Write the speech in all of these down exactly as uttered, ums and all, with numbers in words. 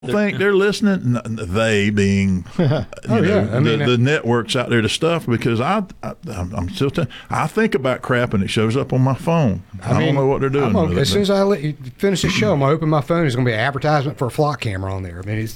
think they're listening. N- They being, you oh, know, yeah. I mean, the, the networks out there to stuff because I, I I'm I'm still t- I think about crap and it shows up on my phone. I, I mean, don't know what they're doing. Gonna, with as it, soon as I let you finish the show, I'm gonna open my phone. There's gonna be an advertisement for a flock camera on there. I mean, it's,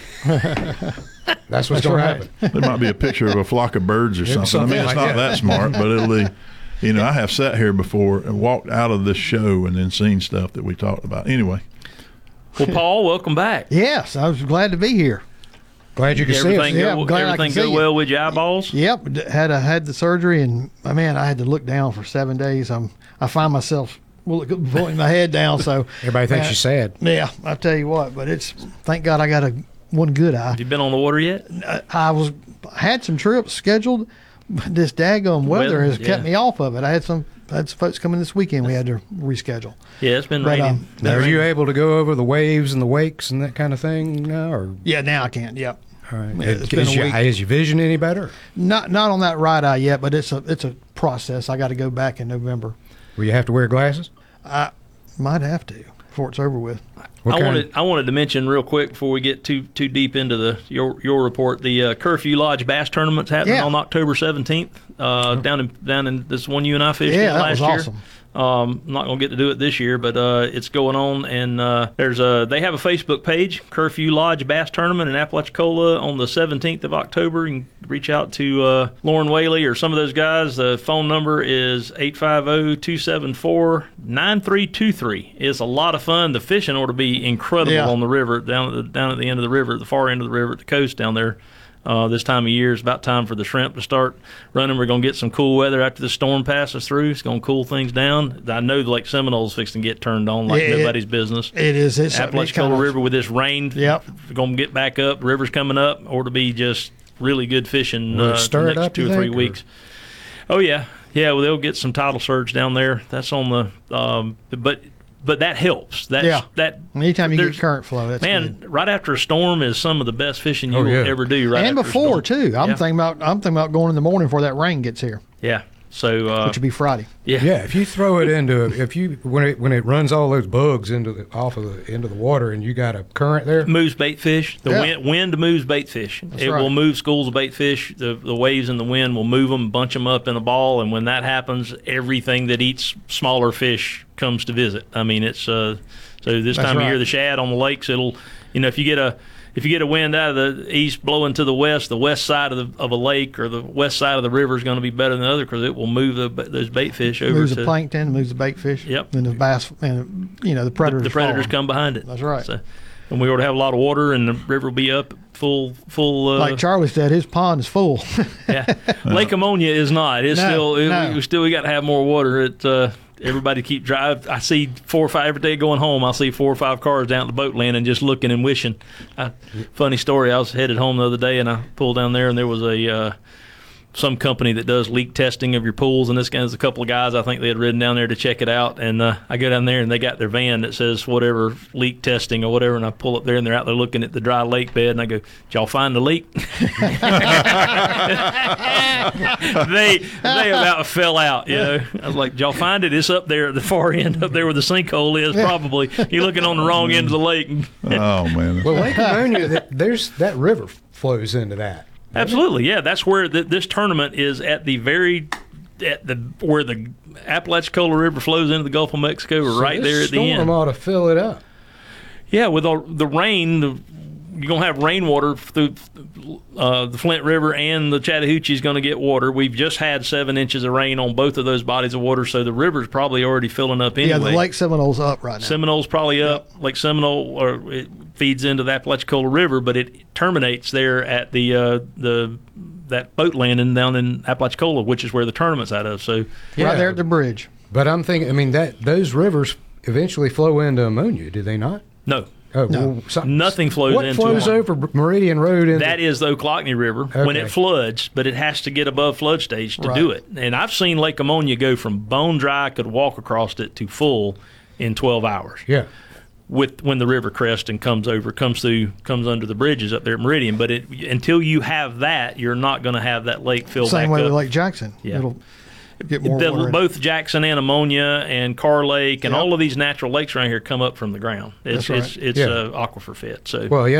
that's what's That's gonna right. happen. there might be a picture of a flock of birds or something. something I mean, it's like not that. that smart, but it'll be. You know, I have sat here before and walked out of this show and then seen stuff that we talked about. Anyway. Well, Paul, welcome back. Yes, I was glad to be here. Glad you could see us. Everything Yeah, go, I'm glad I everything can go see you. well with your eyeballs? Yep, d- had a, had the surgery, and uh, man, I had to look down for seven days. I'm I find myself well, pulling my head down. So Everybody thinks man, you're sad. Yeah, I tell you what, but it's thank God I got a one good eye. Have you been on the water yet? I, I was had some trips scheduled, but this daggone weather, Weather, has yeah. kept me off of it. I had some I had some folks coming this weekend. We had to reschedule. Yeah, it's been But, raining. um, Been Now, are raining. you able to go over the waves and the wakes and that kind of thing now? Or Yeah, now I can. Yep. all right. Yeah, it's is, been a your, week. is your vision any better? Not not on that right eye yet, but it's a it's a process. I got to go back in November. Will you have to wear glasses? I might have to before it's over with. What I kind- wanted I wanted to mention real quick before we get too too deep into the your your report. The uh, Curfew Lodge Bass Tournament's happening Yeah. on October seventeenth uh, down in down in this one you and I fished Yeah, in that last was year. awesome. Um, I'm not gonna get to do it this year, but uh, it's going on, and uh, there's a they have a Facebook page, Curfew Lodge Bass Tournament in Apalachicola on the seventeenth of October. You can reach out to uh, Lauren Whaley or some of those guys. The phone number is eight five zero, two seven four, nine three two three. It's a lot of fun. The fishing ought to be incredible Yeah. on the river, down at the down at the end of the river, at the far end of the river, at the coast down there. Uh, this time of year is about time for the shrimp to start running. We're going to get some cool weather after the storm passes through. It's going to cool things down. I know Lake Seminole's fixing to get turned on like Yeah, it- nobody's business. It is. It's it Apalachicola kind of- River with this rain, Yep. going to get back up. River's coming up. Ought to be just really good fishing Will it uh, stir the it next up, two you or three think, or- weeks. Oh yeah, yeah. Well, they'll get some tidal surge down there. That's on the, um, but but that helps. That's, Yeah. That Anytime you there's- get current flow, that's man, good. right after a storm is some of the best fishing you Oh, will yeah. ever do. Right And after a before storm. too. I'm Yeah. thinking about I'm thinking about going in the morning before that rain gets here, Yeah. So uh, which would be Friday. yeah. Yeah, if you throw it into if you when it when it runs all those bugs into the off of the into the water and you got a current there. Moves bait fish. The Yeah. wind, wind moves bait fish. That's it right. will move schools of bait fish. The the waves and the wind will move them, bunch them up in a ball, and when that happens, everything that eats smaller fish comes to visit. I mean, it's uh, so this That's time of year right. the shad on the lakes, it'll, you know, if you get a if you get a wind out of the east blowing to the west, the west side of the of a lake or the west side of the river is going to be better than the other because it will move the, those bait fish over Moves to the plankton, moves the bait fish. Yep. And the bass, and you know the the, predators. the predators follow. come behind it. That's right. So, and we ought to have a lot of water, and the river will be up full full. Uh, Like Charlie said, his pond is full. yeah, Lake Ammonia is not. It's No, still. It, no. we, we still we got to have more water. It. Uh, everybody keep drive. I see four or five every day going home. I see four or five cars down at the boat landing, just looking and wishing. I, funny story. I was headed home the other day, and I pulled down there, and there was a. Uh, some company that does leak testing of your pools, and this guy's a couple of guys. I think they had ridden down there to check it out, and uh, I go down there and they got their van that says whatever leak testing or whatever, and I pull up there and they're out there looking at the dry lake bed, and I go, "Did y'all find the leak?" they they about fell out. You know, I was like, "Did y'all find it? It's up there at the far end, up there where the sinkhole is. Probably you're looking on the wrong end of the lake." Oh man. Well, Lake Ammonia, that, there's that river flows into that. Absolutely, yeah. That's where th- this tournament is at the very at the where the Apalachicola River flows into the Gulf of Mexico, So right this there at the storm end. ought to fill it up. Yeah, with all the rain, the, you're gonna have rainwater through uh, the Flint River, and the Chattahoochee is going to get water. We've just had seven inches of rain on both of those bodies of water, so the river's probably already filling up anyway. Yeah, the Lake Seminole's up right now. Seminole's probably up. Lake Seminole, or it feeds into the Apalachicola River, but it terminates there at the uh, the that boat landing down in Apalachicola, which is where the tournament's out of. So Yeah. Right there at the bridge. But I'm thinking, I mean, that those rivers eventually flow into ammonia, do they not? no, Oh, No. well, so- nothing flows What into flows it. over Meridian Road? Into, That is the Ocklawackney River when Okay. it floods, but it has to get above flood stage to Right. do it. And I've seen Lake Ammonia go from bone dry, could walk across it, to full in twelve hours. yeah. With when the river crests and comes over, comes through, comes under the bridges up there at Meridian. But it, until you have that, you're not going to have that lake fill Same back way up. with Lake Jackson. Yeah. It'll, get more the, water in. both Jackson and Ammonia and Carr Lake and Yep. all of these natural lakes around here come up from the ground. It's That's right. it's it's Yeah. a aquifer fit. So Well, yeah.